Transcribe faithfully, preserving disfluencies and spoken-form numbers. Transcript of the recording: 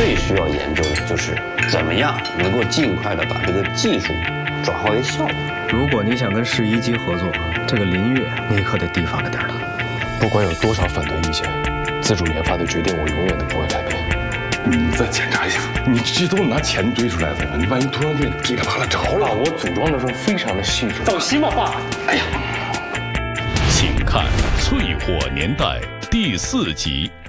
最需要研究的就是怎么样能够尽快的把这个技术转化为效果。 如果你想跟市一机合作，这个林月你可得提防着点了。 不管有多少反对意见，自主研发的决定我永远都不会改变。 你再检查一下，你这都是拿钱堆出来的呀！你万一突然间噼里啪啦着了， 我组装的时候非常的细致。 放心吧，爸。 哎呀， 请看《淬火年代》第四集。